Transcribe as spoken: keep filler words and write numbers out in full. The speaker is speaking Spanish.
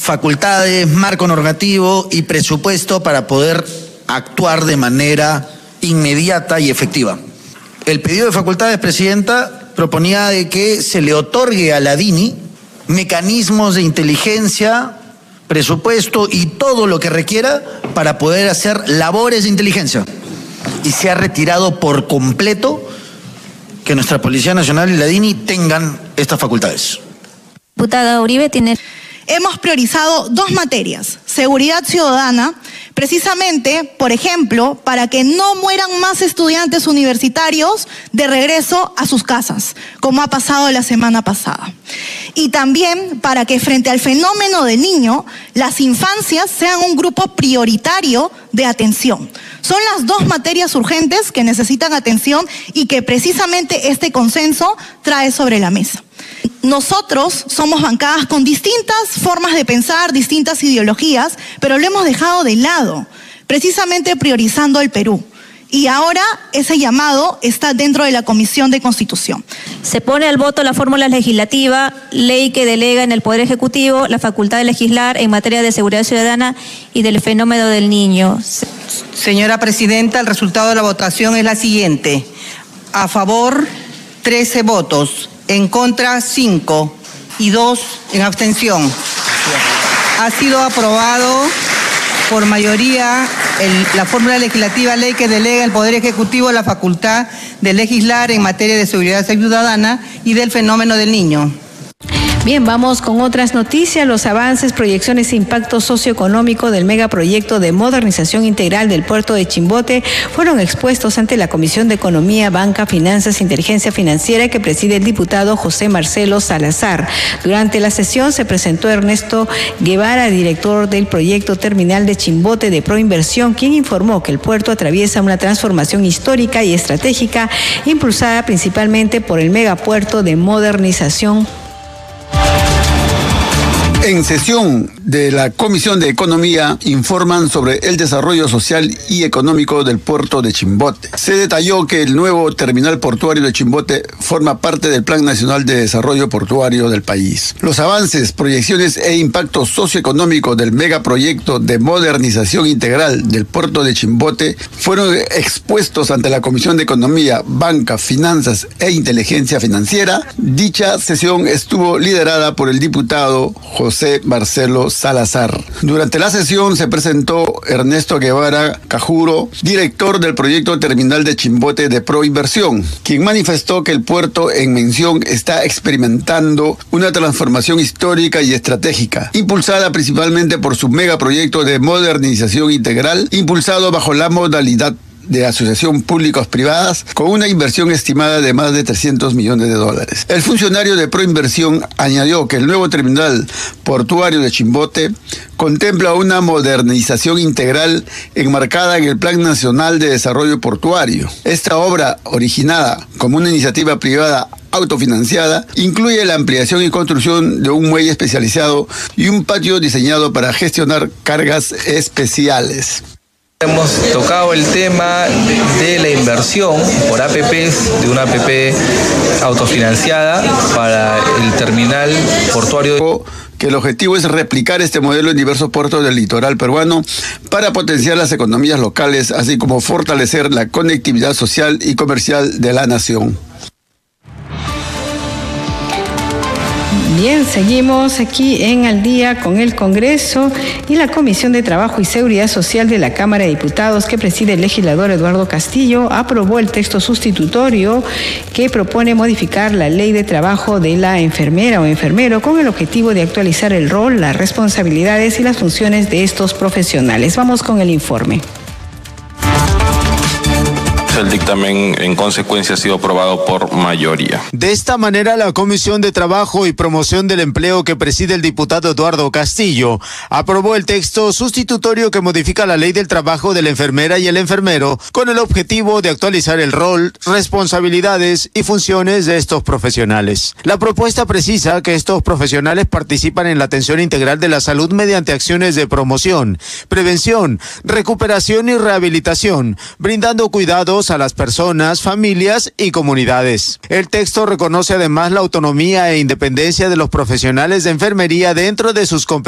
facultades, marco normativo y presupuesto para poder actuar de manera inmediata y efectiva. El pedido de facultades, Presidenta, proponía de que se le otorgue a la DINI mecanismos de inteligencia, presupuesto y todo lo que requiera para poder hacer labores de inteligencia. Y se ha retirado por completo que nuestra Policía Nacional y la DINI tengan estas facultades. Diputada Uribe tiene... Hemos priorizado dos materias, seguridad ciudadana, precisamente, por ejemplo, para que no mueran más estudiantes universitarios de regreso a sus casas, como ha pasado la semana pasada. Y también para que frente al fenómeno del niño, las infancias sean un grupo prioritario de atención. Son las dos materias urgentes que necesitan atención y que precisamente este consenso trae sobre la mesa. Nosotros somos bancadas con distintas formas de pensar, distintas ideologías, pero lo hemos dejado de lado, precisamente priorizando el Perú. Y ahora ese llamado está dentro de la Comisión de Constitución. Se pone al voto la fórmula legislativa, ley que delega en el Poder Ejecutivo la facultad de legislar en materia de seguridad ciudadana y del fenómeno del niño. Señora Presidenta, el resultado de la votación es la siguiente. A favor, trece votos. En contra, cinco y dos en abstención. Ha sido aprobado por mayoría el, la fórmula legislativa ley que delega al Poder Ejecutivo la facultad de legislar en materia de seguridad ciudadana y del fenómeno del niño. Bien, vamos con otras noticias. Los avances, proyecciones e impacto socioeconómico del megaproyecto de modernización integral del puerto de Chimbote fueron expuestos ante la Comisión de Economía, Banca, Finanzas e Inteligencia Financiera que preside el diputado José Marcelo Salazar. Durante la sesión se presentó Ernesto Guevara, director del proyecto terminal de Chimbote de Proinversión, quien informó que el puerto atraviesa una transformación histórica y estratégica impulsada principalmente por el megapuerto de modernización. En sesión de la Comisión de Economía informan sobre el desarrollo social y económico del puerto de Chimbote. Se detalló que el nuevo terminal portuario de Chimbote forma parte del Plan Nacional de Desarrollo Portuario del país. Los avances, proyecciones e impacto socioeconómico del megaproyecto de modernización integral del puerto de Chimbote fueron expuestos ante la Comisión de Economía, Banca, Finanzas e Inteligencia Financiera. Dicha sesión estuvo liderada por el diputado José Marcelo Salazar. Durante la sesión se presentó Ernesto Guevara Cajuro, director del proyecto terminal de Chimbote de Proinversión, quien manifestó que el puerto en mención está experimentando una transformación histórica y estratégica, impulsada principalmente por su megaproyecto de modernización integral, impulsado bajo la modalidad de asociación públicos-privadas con una inversión estimada de más de trescientos millones de dólares. El funcionario de Proinversión añadió que el nuevo terminal portuario de Chimbote contempla una modernización integral enmarcada en el Plan Nacional de Desarrollo Portuario. Esta obra, originada como una iniciativa privada autofinanciada, incluye la ampliación y construcción de un muelle especializado y un patio diseñado para gestionar cargas especiales. Hemos tocado el tema de la inversión por A P Pes, de una A P P autofinanciada para el terminal portuario. Que el objetivo es replicar este modelo en diversos puertos del litoral peruano para potenciar las economías locales, así como fortalecer la conectividad social y comercial de la nación. Bien, seguimos aquí en Al Día con el Congreso y la Comisión de Trabajo y Seguridad Social de la Cámara de Diputados, que preside el legislador Eduardo Castillo, aprobó el texto sustitutorio que propone modificar la ley de trabajo de la enfermera o enfermero con el objetivo de actualizar el rol, las responsabilidades y las funciones de estos profesionales. Vamos con el informe. El dictamen en consecuencia ha sido aprobado por mayoría. De esta manera, la Comisión de Trabajo y Promoción del Empleo que preside el diputado Eduardo Castillo aprobó el texto sustitutorio que modifica la ley del trabajo de la enfermera y el enfermero con el objetivo de actualizar el rol, responsabilidades y funciones de estos profesionales. La propuesta precisa que estos profesionales participan en la atención integral de la salud mediante acciones de promoción, prevención, recuperación y rehabilitación, brindando cuidados a las personas, familias y comunidades. El texto reconoce además la autonomía e independencia de los profesionales de enfermería dentro de sus competencias